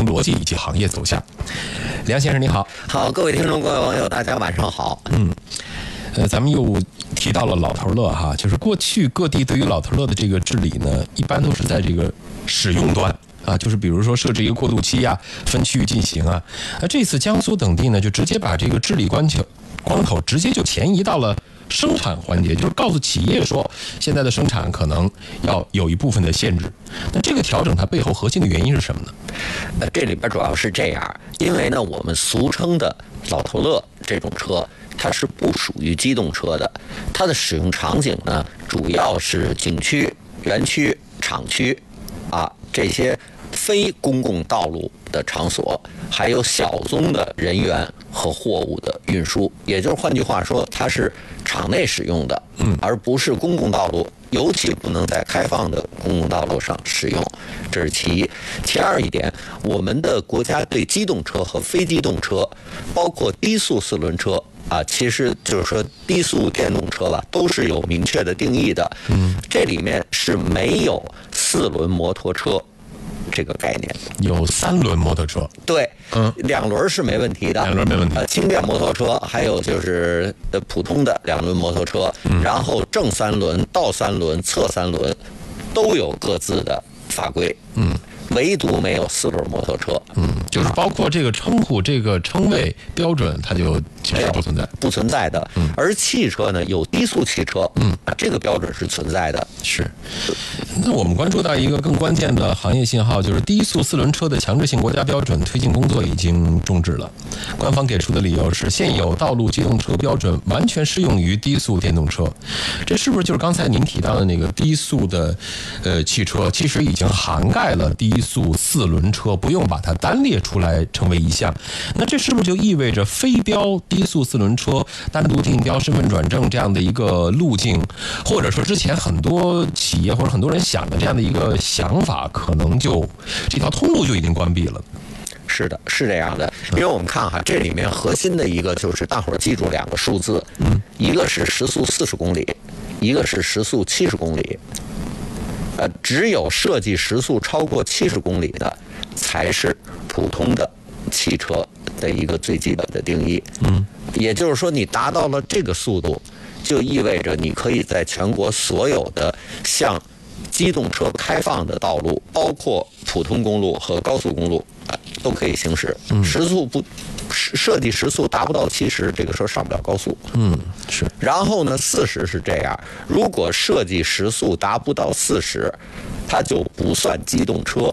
逻辑以及行业走向。梁先生你好。 好，各位听众各位网友大家晚上好。 咱们又提到了老头乐哈，就是过去各地对于老头乐的这个治理呢，一般都是在这个使用端啊，就是比如说设置一个过渡期啊，分区域进行啊。这次江苏等地呢，就直接把这个治理关口直接就前移到了生产环节，就是告诉企业说，现在的生产可能要有一部分的限制。那这个调整它背后核心的原因是什么呢？ 这里边主要是这样，因为呢，我们俗称的老头乐这种车，它是不属于机动车的，它的使用场景呢，主要是景区、园区、厂区啊这些非公共道路的场所，还有小宗的人员和货物的运输，也就是换句话说，它是场内使用的，而不是公共道路，尤其不能在开放的公共道路上使用，这是其一。其二一点，我们的国家对机动车和非机动车，包括低速四轮车啊，其实就是说低速电动车吧，都是有明确的定义的。这里面是没有四轮摩托车这个概念， 有3轮摩托车， 对，2轮是没问题的 ，2轮没问题。 轻便摩托车，还有就是普通的2轮摩托车，然后正3轮、倒3轮、侧3轮都有各自的法规，唯独没有4轮摩托车， 就是包括这个称呼、这个称谓标准，它就其实不存在的。而汽车呢，有低速汽车，这个标准是存在的。 是。那我们关注到一个更关键的行业信号，就是低速4轮车的强制性国家标准推进工作已经终止了。官方给出的理由是，现有道路机动车标准完全适用于低速电动车。这是不是就是刚才您提到的那个低速的汽车，其实已经涵盖了低速4轮车，不用把它单列出来成为一项？那这是不是就意味着非标低速4轮车单独竞标身份转正这样的一个路径，或者说之前很多企业或者很多人想的这样的一个想法，可能就这条通路就已经关闭了？ 是的，是这样的。因为我们看哈，这里面核心的一个就是大伙儿记住2个数字，一个是时速40公里，一个是时速70公里。只有设计时速超过70公里的，才是普通的汽车的一个最基本的定义。也就是说，你达到了这个速度，就意味着你可以在全国所有的向机动车开放的道路，包括普通公路和高速公路，都可以行驶。设计时速达不到70，这个车上不了高速。 是。 然后呢，40是这样，如果设计时速达不到40，它就不算机动车。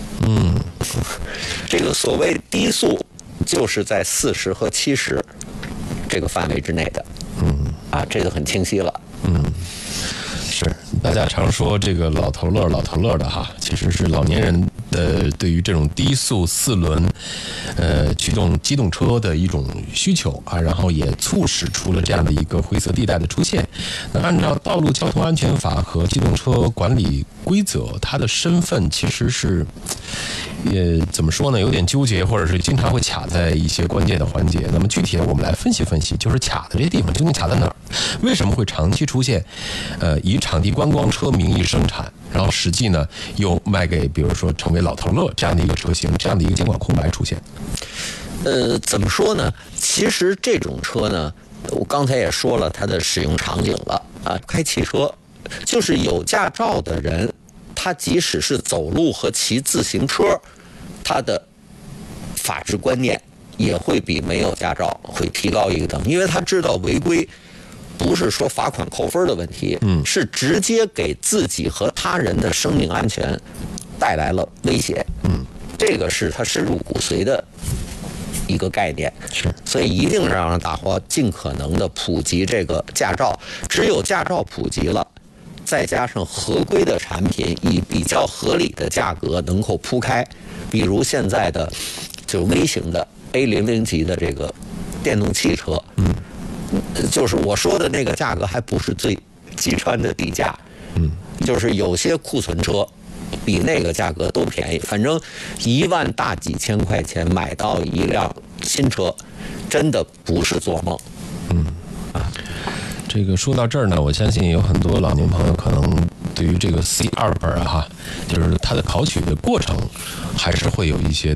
这个所谓低速，就是在40和70这个范围之内的。这个很清晰了。 是，大家常说这个老头乐的哈，其实是老年人的对于这种低速4轮驱动机动车的一种需求啊，然后也促使出了这样的一个灰色地带的出现。那按照道路交通安全法和机动车管理规则，它的身份其实是怎么说呢，有点纠结，或者是经常会卡在一些关键的环节。那么具体我们来分析分析，就是卡的这地方究竟卡在哪儿？为什么会长期出现以场地观光车名义生产，然后实际呢又卖给比如说成为老头乐这样的一个车型，这样的一个监管空白出现？ 怎么说呢？其实这种车呢，我刚才也说了它的使用场景了啊，开汽车就是有驾照的人，他即使是走路和骑自行车，他的法治观念也会比没有驾照会提高一个等，因为他知道违规不是说罚款扣分的问题，是直接给自己和他人的生命安全带来了威胁。这个是他深入骨髓的一个概念，所以一定让大伙尽可能的普及这个驾照。只有驾照普及了，再加上合规的产品以比较合理的价格能够铺开，比如现在的就微型的 A00级的这个电动汽车，就是我说的那个价格还不是最击穿的底价，就是有些库存车比那个价格都便宜，反正1万大几千块钱买到一辆新车，真的不是做梦。 这个说到这儿呢，我相信有很多老年朋友可能对于这个 C2本就是它的考取的过程，还是会有一些